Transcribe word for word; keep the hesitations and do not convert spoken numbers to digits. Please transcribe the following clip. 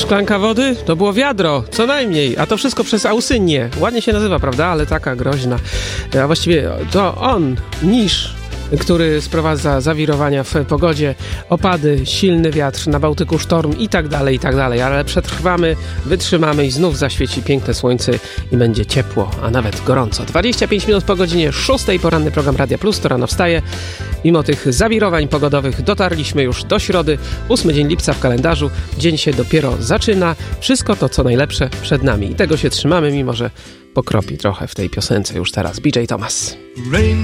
Szklanka wody? To było wiadro, co najmniej, a to wszystko przez Ausynię. Ładnie się nazywa, prawda? Ale taka groźna. A właściwie to on, Nisz, który sprowadza zawirowania w pogodzie, opady, silny wiatr, na Bałtyku sztorm i tak dalej, i tak dalej. Ale przetrwamy, wytrzymamy i znów zaświeci piękne słońce i będzie ciepło, a nawet gorąco. dwadzieścia pięć minut po godzinie szóstej, poranny program Radia Plus, to rano wstaje. Mimo tych zawirowań pogodowych dotarliśmy już do środy, ósmy dzień lipca w kalendarzu. Dzień się dopiero zaczyna. Wszystko to, co najlepsze przed nami. I tego się trzymamy, mimo że pokropi trochę w tej piosence już teraz. B J Thomas.